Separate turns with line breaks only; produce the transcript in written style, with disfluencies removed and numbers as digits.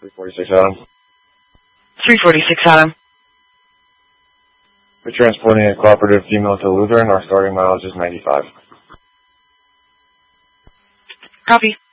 346 Adam.
346 Adam.
We're transporting a cooperative female to Lutheran. Our starting mileage is 95.
Copy.